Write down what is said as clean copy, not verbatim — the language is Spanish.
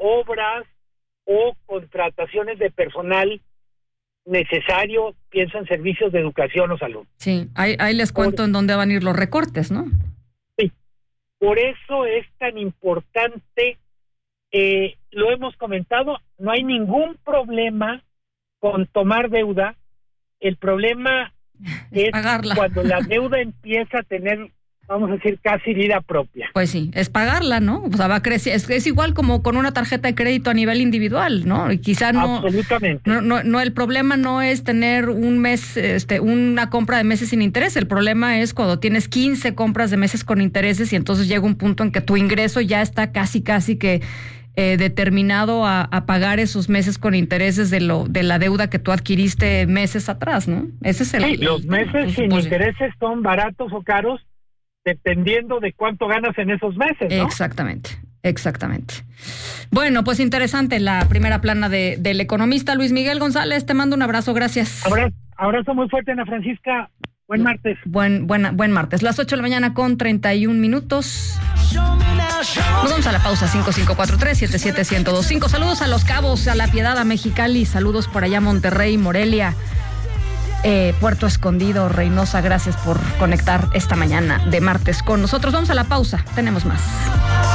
obras o contrataciones de personal necesario, pienso en servicios de educación o salud. Sí, ahí les cuento en dónde van a ir los recortes, ¿no? Sí, por eso es tan importante, lo hemos comentado, no hay ningún problema con tomar deuda, el problema es pagarla. Cuando la deuda empieza a tener, vamos a decir, casi vida propia. Pues sí, es pagarla, ¿no? O sea, va a crecer, es igual como con una tarjeta de crédito a nivel individual, ¿no? Y quizá no. Absolutamente. No, el problema no es tener un mes, una compra de meses sin interés. El problema es cuando tienes 15 compras de meses con intereses y entonces llega un punto en que tu ingreso ya está casi que determinado a pagar esos meses con intereses de la deuda que tú adquiriste meses atrás, ¿no? Ese es los meses sin intereses son baratos o caros dependiendo de cuánto ganas en esos meses, ¿no? Exactamente. Bueno, pues interesante la primera plana del economista Luis Miguel González. Te mando un abrazo, gracias. Abrazo muy fuerte, Ana Francisca. Buen martes. Buen martes. Las 8:31 a.m. Nos vamos a la pausa. 5543-77125. Saludos a Los Cabos, a La Piedad, a Mexicali. Saludos por allá a Monterrey, Morelia, Puerto Escondido, Reynosa. Gracias por conectar esta mañana de martes con nosotros. Vamos a la pausa. Tenemos más.